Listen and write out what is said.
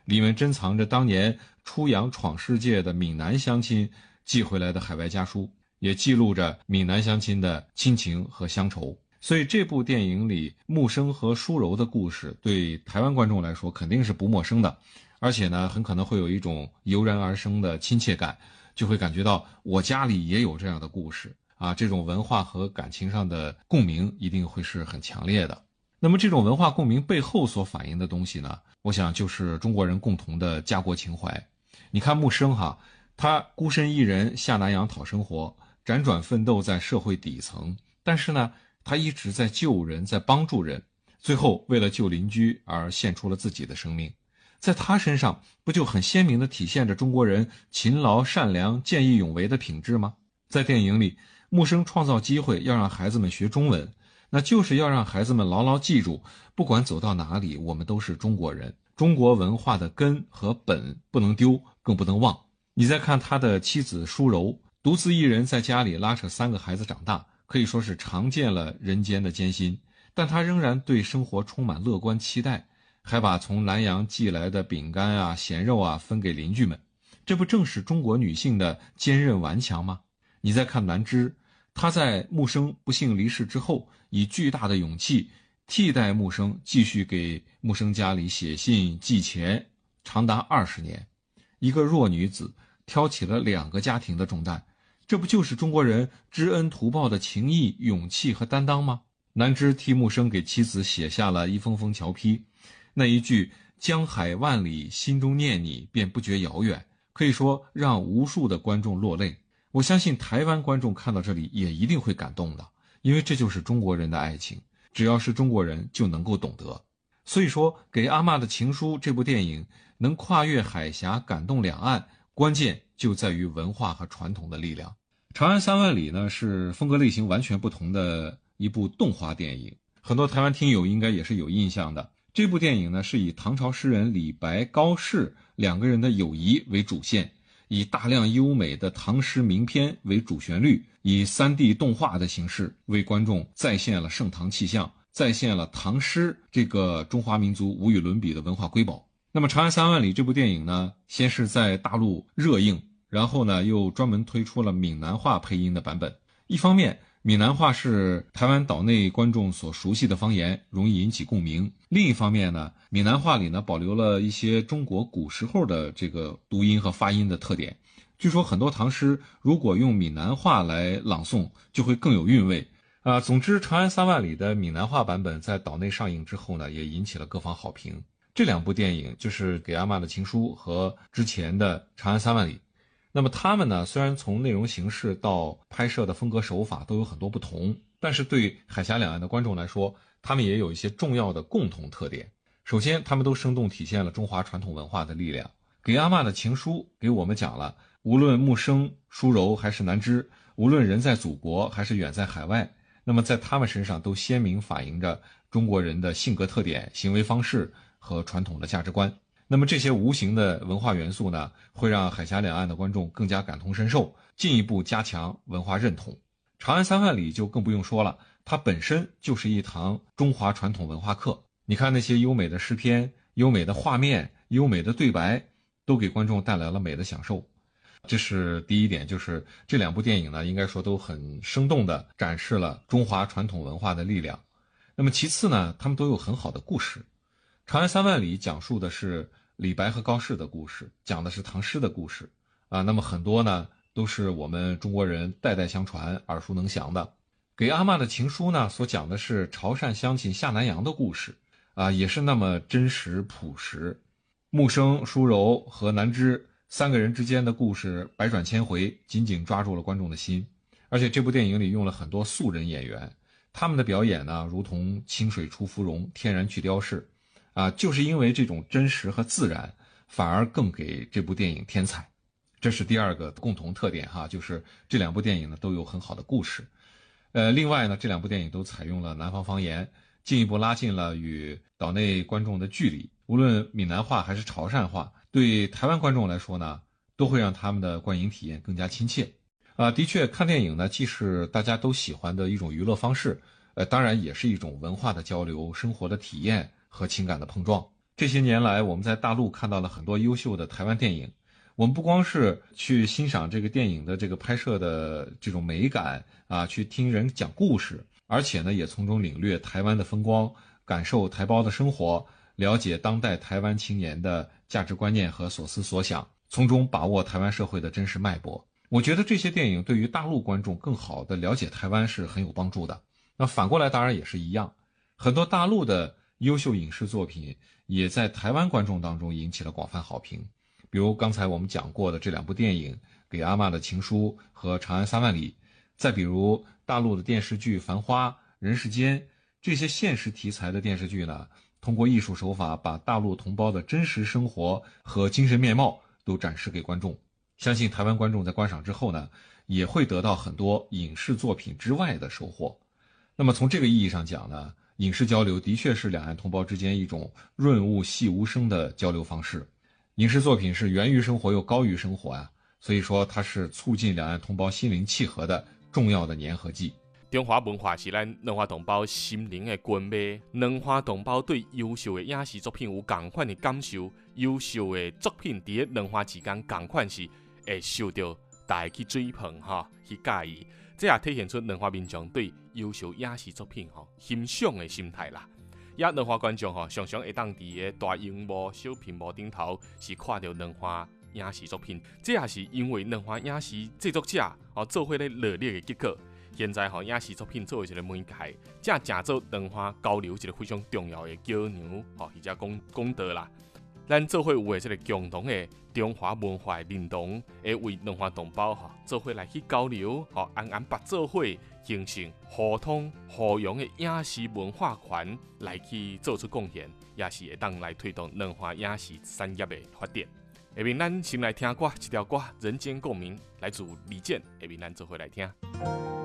里面珍藏着当年出洋闯世界的闽南乡亲寄回来的海外家书，也记录着闽南乡亲的亲情和乡愁。所以这部电影里木生和舒柔的故事对台湾观众来说肯定是不陌生的，而且呢很可能会有一种油然而生的亲切感，就会感觉到我家里也有这样的故事啊，这种文化和感情上的共鸣一定会是很强烈的。那么这种文化共鸣背后所反映的东西呢，我想就是中国人共同的家国情怀。你看木生他孤身一人下南洋讨生活，辗转奋斗在社会底层，但是呢他一直在救人，在帮助人，最后为了救邻居而献出了自己的生命。在他身上不就很鲜明地体现着中国人勤劳善良见义勇为的品质吗？在电影里木生创造机会要让孩子们学中文，那就是要让孩子们牢牢记住，不管走到哪里我们都是中国人，中国文化的根和本不能丢，更不能忘。你再看他的妻子舒柔，独自一人在家里拉扯3个孩子长大，可以说是尝见了人间的艰辛，但他仍然对生活充满乐观期待，还把从南洋寄来的饼干啊咸肉啊分给邻居们，这不正是中国女性的坚韧顽强吗？你再看南枝，她在木生不幸离世之后，以巨大的勇气替代木生继续给木生家里写信寄钱，长达20年。一个弱女子挑起了2个家庭的重担，这不就是中国人知恩图报的情谊、勇气和担当吗？南枝替木生给妻子写下了一封封侨批，那一句江海万里，心中念你，便不觉遥远，可以说让无数的观众落泪。我相信台湾观众看到这里也一定会感动的，因为这就是中国人的爱情，只要是中国人就能够懂得。所以说给阿嬷的情书这部电影能跨越海峡感动两岸，关键就在于文化和传统的力量。长安三万里呢是风格类型完全不同的一部动画电影，很多台湾听友应该也是有印象的。这部电影呢是以唐朝诗人李白、高适2个人的友谊为主线，以大量优美的唐诗名篇为主旋律，以 3D 动画的形式为观众再现了盛唐气象，再现了唐诗这个中华民族无与伦比的文化瑰宝。那么长安三万里这部电影呢，先是在大陆热映，然后呢又专门推出了闽南话配音的版本。一方面闽南话是台湾岛内观众所熟悉的方言，容易引起共鸣。另一方面呢，闽南话里呢保留了一些中国古时候的这个读音和发音的特点。据说很多唐诗如果用闽南话来朗诵，就会更有韵味。总之长安三万里的闽南话版本在岛内上映之后呢，也引起了各方好评。这2部电影就是给阿嬷的情书和之前的长安三万里。那么他们呢，虽然从内容形式到拍摄的风格手法都有很多不同，但是对海峡两岸的观众来说，他们也有一些重要的共同特点。首先他们都生动体现了中华传统文化的力量。给阿嬷的情书给我们讲了，无论木生、舒柔还是南枝，无论人在祖国还是远在海外，那么在他们身上都鲜明反映着中国人的性格特点、行为方式和传统的价值观。那么这些无形的文化元素呢，会让海峡两岸的观众更加感同身受，进一步加强文化认同。长安三万里就更不用说了，它本身就是一堂中华传统文化课。你看那些优美的诗篇、优美的画面、优美的对白，都给观众带来了美的享受。这是第一点，就是这2部电影呢，应该说都很生动地展示了中华传统文化的力量。那么其次呢，他们都有很好的故事。长安三万里讲述的是李白和高适的故事，讲的是唐诗的故事那么很多呢都是我们中国人代代相传、耳熟能详的。给阿嬷的情书呢，所讲的是潮汕乡亲下南洋的故事也是那么真实朴实。木生、舒柔和南枝3个人之间的故事百转千回，紧紧抓住了观众的心。而且这部电影里用了很多素人演员，他们的表演呢如同清水出芙蓉，天然去雕饰就是因为这种真实和自然，反而更给这部电影添彩。这是第2个共同特点就是这2部电影呢都有很好的故事。另外呢，这2部电影都采用了南方方言，进一步拉近了与岛内观众的距离。无论闽南话还是潮汕话，对台湾观众来说呢，都会让他们的观影体验更加亲切。的确，看电影呢，既是大家都喜欢的一种娱乐方式，当然也是一种文化的交流、生活的体验和情感的碰撞。 这些年来，我们在大陆看到了很多优秀的台湾电影。我们不光是去欣赏这个电影的这个拍摄的这种美感啊，去听人讲故事，而且呢，也从中领略台湾的风光，感受台胞的生活，了解当代台湾青年的价值观念和所思所想，从中把握台湾社会的真实脉搏。我觉得这些电影对于大陆观众更好地了解台湾是很有帮助的。那反过来当然也是一样，很多大陆的优秀影视作品也在台湾观众当中引起了广泛好评。比如刚才我们讲过的这2部电影《给阿嬷的情书》和《长安3万里》，再比如大陆的电视剧《繁花》《人世间》，这些现实题材的电视剧呢，通过艺术手法把大陆同胞的真实生活和精神面貌都展示给观众。相信台湾观众在观赏之后呢，也会得到很多影视作品之外的收获。那么从这个意义上讲呢，影视交流的确是两岸同胞之间一种润物细无声的交流方式。影视作品是源于生活又高于生活啊，所以说它是促进两岸同胞心灵契合的重要的粘合剂。 中华文化是咱两岸同胞心灵的根脉，两岸同胞对优秀的影视作品有同款的感受，优秀的作品伫两岸之间同款是会受到大家去追捧去介意，这也体现出两岸民众对优秀影视作品欣赏的心态啦。也两岸观众常常会当伫个大荧幕、小屏幕顶头是看到两岸影视作品，这也是因为两岸影视制作者做伙咧努力的结果。现在影视作品作为一个媒介，这正做两岸交流一个非常重要的桥梁或者功德啦。咱做伙有的这个共同的中华文化的认同，会为两岸同胞做伙来去交流，安排做伙形成互通互融的影视文化圈，来去做出贡献，也是会当来推动两岸影视产业的发展。下面咱先来听歌，一条歌《人间共鸣》，来自李健。下面咱做伙来听。